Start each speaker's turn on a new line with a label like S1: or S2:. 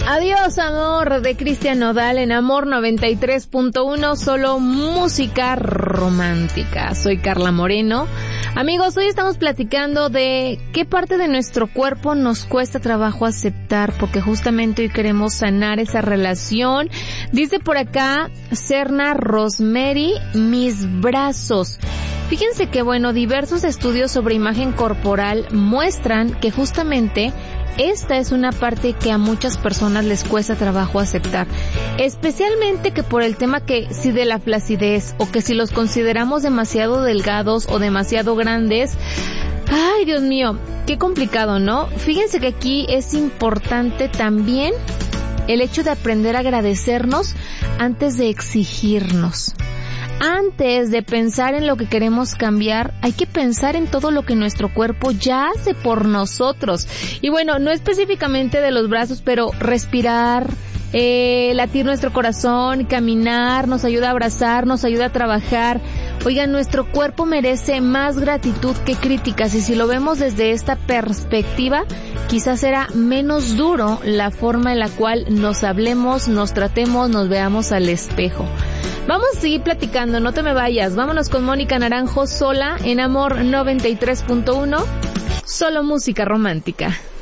S1: Adiós amor de Cristian Nodal en Amor 93.1, solo música romántica. Soy Carla Moreno. Amigos, hoy estamos platicando de qué parte de nuestro cuerpo nos cuesta trabajo aceptar, porque justamente hoy queremos sanar esa relación. Dice por acá Serna Rosemary, mis brazos. Fíjense que diversos estudios sobre imagen corporal muestran que justamente esta es una parte que a muchas personas les cuesta trabajo aceptar, especialmente que por el tema que si de la flacidez o que si los consideramos demasiado delgados o demasiado grandes. Ay, Dios mío, qué complicado, ¿no? Fíjense que aquí es importante también el hecho de aprender a agradecernos antes de exigirnos. Antes de pensar en lo que queremos cambiar, hay que pensar en todo lo que nuestro cuerpo ya hace por nosotros. Y no específicamente de los brazos, pero respirar, latir nuestro corazón, caminar, nos ayuda a abrazar, nos ayuda a trabajar. Oigan, nuestro cuerpo merece más gratitud que críticas, y si lo vemos desde esta perspectiva, quizás será menos duro la forma en la cual nos hablemos, nos tratemos, nos veamos al espejo. Vamos a seguir platicando, no te me vayas. Vámonos con Mónica Naranjo sola en Amor 93.1, solo música romántica.